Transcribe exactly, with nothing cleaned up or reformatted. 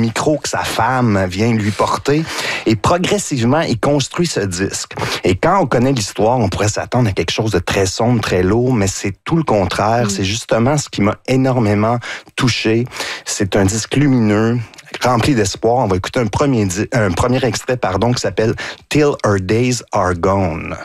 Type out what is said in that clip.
micro que sa femme vient lui porter. Et progressivement, il construit ce disque. Et quand on connaît l'histoire, on pourrait s'attendre à quelque chose de très sombre, très lourd, mais c'est tout le contraire. Mm. C'est justement ce qui m'a énormément touché. C'est un disque lumineux, rempli d'espoir. On va écouter un premier, di- un premier extrait pardon, qui s'appelle « Till Our Days Are Gone ».